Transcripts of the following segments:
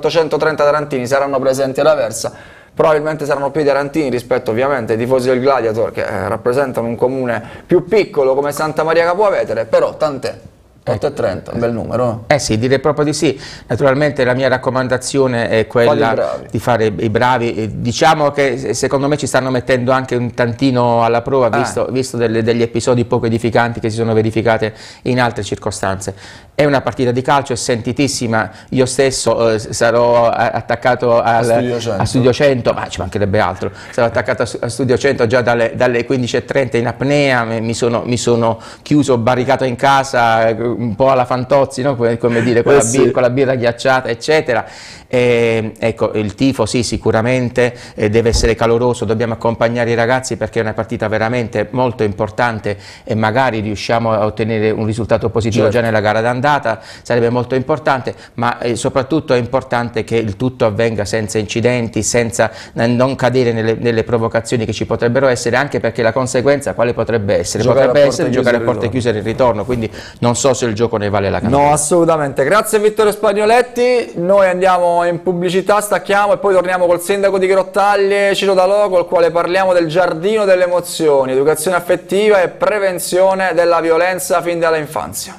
830 tarantini saranno presenti ad Aversa. Probabilmente saranno più tarantini rispetto ovviamente ai tifosi del Gladiator, che rappresentano un comune più piccolo come Santa Maria Capua Vetere, però tant'è. 8,30, un bel numero. Sì, direi proprio di sì. Naturalmente la mia raccomandazione è quella di fare i bravi. Diciamo che secondo me ci stanno mettendo anche un tantino alla prova, visto degli episodi poco edificanti che si sono verificati in altre circostanze. È una partita di calcio, è sentitissima. Io stesso sarò attaccato a Studio 100, ma ci mancherebbe altro. Sarò attaccato a Studio 100 già dalle 15:30 in apnea, mi sono chiuso, barricato in casa, un po' alla Fantozzi, no? Come dire, con la birra ghiacciata, eccetera. Ecco, il tifo sì, sicuramente deve essere caloroso, dobbiamo accompagnare i ragazzi perché è una partita veramente molto importante e magari riusciamo a ottenere un risultato positivo già nella gara d'andata, sarebbe molto importante, ma soprattutto è importante che il tutto avvenga senza incidenti, senza non cadere nelle provocazioni che ci potrebbero essere, anche perché la conseguenza quale potrebbe essere? Potrebbe essere giocare a porte chiuse nel ritorno, quindi non so se il gioco ne vale la pena. No, assolutamente. Grazie Vittorio Spagnoletti, noi andiamo in pubblicità, stacchiamo e poi torniamo col sindaco di Grottaglie, Ciro Dalò, col quale parliamo del giardino delle emozioni, educazione affettiva e prevenzione della violenza fin dall'infanzia.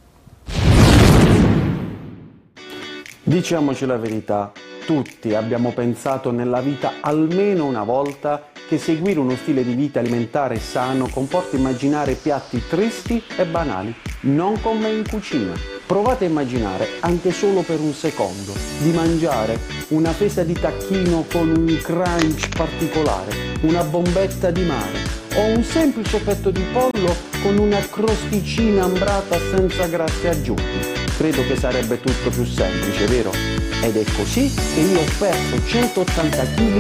Diciamoci la verità, tutti abbiamo pensato nella vita almeno una volta che seguire uno stile di vita alimentare sano comporta immaginare piatti tristi e banali, non con me in cucina. Provate a immaginare, anche solo per un secondo, di mangiare una fesa di tacchino con un crunch particolare, una bombetta di mare o un semplice petto di pollo con una crosticina ambrata senza grassi aggiunti. Credo che sarebbe tutto più semplice, vero? Ed è così che io ho perso 180 kg